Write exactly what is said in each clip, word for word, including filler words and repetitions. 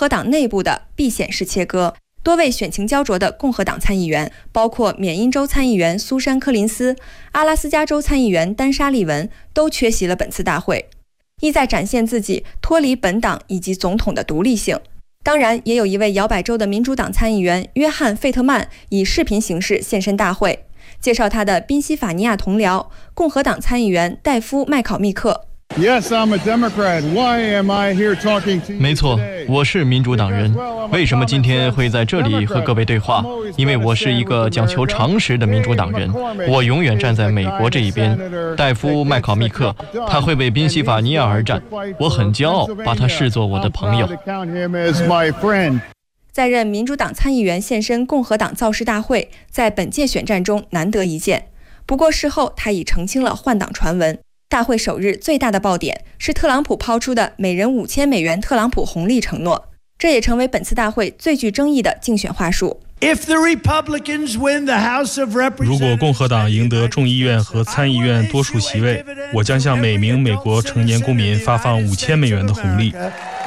和党内部的避险式切割。多位选情焦灼的共和党参议员，包括缅因州参议员苏珊·柯林斯、阿拉斯加州参议员丹莎·利文，都缺席了本次大会，意在展现自己脱离本党以及总统的独立性。当然，也有一位摇摆州的民主党参议员约翰·费特曼以视频形式现身大会，介绍他的宾夕法尼亚同僚共和党参议员戴夫·麦考密克。 Yes, I'm a Democrat. Why am I here talking to you? 没错，我是民主党人。为什么今天会在这里和各位对话？因为我是一个讲求常识的民主党人，我永远站在美国这一边。戴夫·麦考密克，他会为宾夕法尼亚而战，我很骄傲把他视作我的朋友。 在任民主党参议员现身共和党造势大会，在本届选战中难得一见。不过事后他已澄清了换党传闻。大会首日最大的爆点是特朗普抛出的每人五千美元特朗普红利承诺，这也成为本次大会最具争议的竞选话术。 如果共和党赢得众议院和参议院多数席位，我将向每名美国成年公民发放五千美元的红利。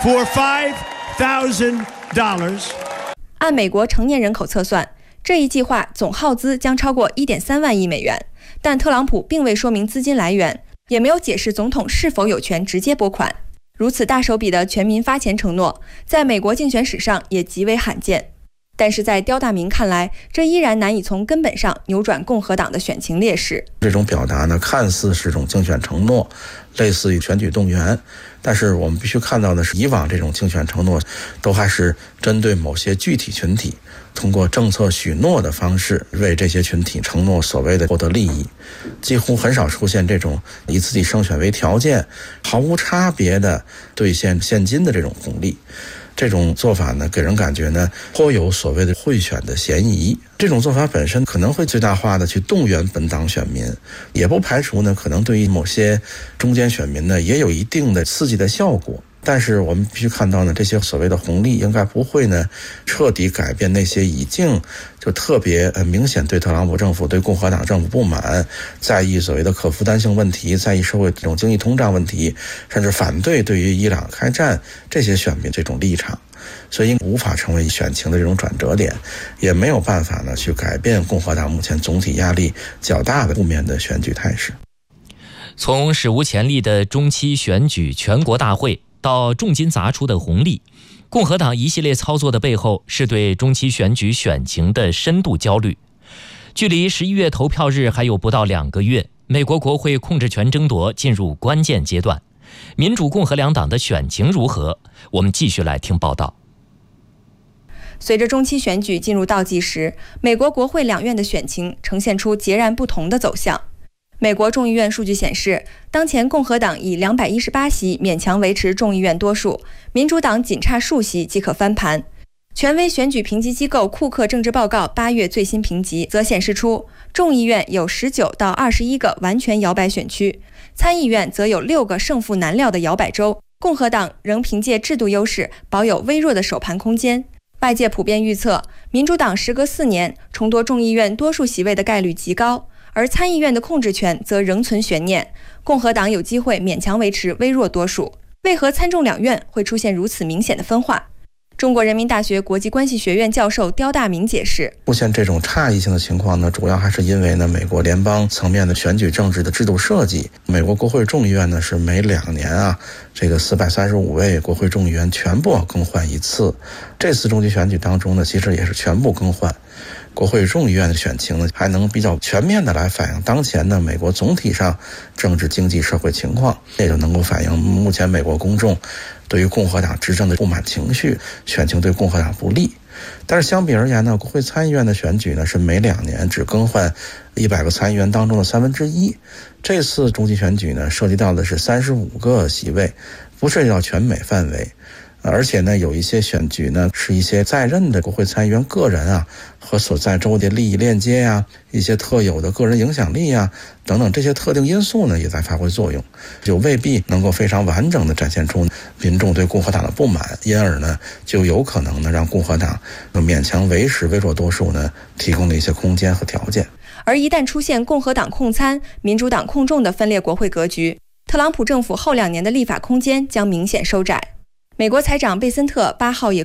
按美国成年人口测算，这一计划总耗资将超过 一点三万亿美元，但特朗普并未说明资金来源，也没有解释总统是否有权直接拨款。如此大手笔的全民发钱承诺，在美国竞选史上也极为罕见。但是在刁大明看来，这依然难以从根本上扭转共和党的选情劣势。 这种表达呢，看似是种竞选承诺，类似于选举动员，但是我们必须看到的是，以往这种竞选承诺都还是针对某些具体群体，通过政策许诺的方式为这些群体承诺所谓的获得利益，几乎很少出现这种以自己胜选为条件，毫无差别的兑现现金的这种红利。这种做法呢，给人感觉呢颇有所谓的贿选的嫌疑。这种做法本身可能会最大化的去动员本党选民，也不排除呢可能对于某些中间选民呢也有一定的刺激的效果。但是我们必须看到呢，这些所谓的红利应该不会呢彻底改变那些已经就特别呃明显对特朗普政府、对共和党政府不满，在意所谓的可负担性问题，在意社会这种经济通胀问题，甚至反对对于伊朗开战这些选民这种立场。所以无法成为选情的这种转折点，也没有办法呢去改变共和党目前总体压力较大的负面的选举态势。 从史无前例的中期选举全国大会到重金砸出的红利，共和党一系列操作的背后是对中期选举选情的深度焦虑。距离十一月投票日还有不到两个月，美国国会控制权争夺进入关键阶段，民主共和两党的选情如何？我们继续来听报道。 随着中期选举进入倒计时，美国国会两院的选情呈现出截然不同的走向。美国众议院数据显示，当前共和党以两百一十八席勉强维持众议院多数，民主党仅差数席即可翻盘。权威选举评级机构库克政治报告八月最新评级则显示出，众议院有十九到二十一个完全摇摆选区，参议院则有六个胜负难料的摇摆州。共和党仍凭借制度优势保有微弱的首盘空间。外界普遍预测，民主党时隔四年重夺众议院多数席位的概率极高，而参议院的控制权则仍存悬念，共和党有机会勉强维持微弱多数。为何参众两院会出现如此明显的分化？中国人民大学国际关系学院教授刁大明解释， 出现这种差异性的情况呢，主要还是因为呢美国联邦层面的选举政治的制度设计。美国国会众议院呢是每两年啊，这个四百三十五位国会众议员全部要更换一次。这次中期选举当中呢，其实也是全部更换。国会众议院的选情呢，还能比较全面的来反映当前的美国总体上政治、经济、社会情况，也就能够反映目前美国公众对于共和党执政的不满情绪，选情对共和党不利。但是相比而言呢，国会参议院的选举呢是每两年只更换一百个参议员当中的三分之一。这次中期选举呢，涉及到的是三十五个席位，不涉及到全美范围。而且呢，有一些选举呢，是一些在任的国会参议员个人啊和所在州的利益链接呀、啊、一些特有的个人影响力啊等等这些特定因素呢，也在发挥作用，就未必能够非常完整的展现出民众对共和党的不满，因而呢，就有可能呢让共和党勉强维持微弱多数呢提供了一些空间和条件。 而一旦出现共和党控参、民主党控众的分裂国会格局，特朗普政府后两年的立法空间将明显收窄。美国财长贝森特八号也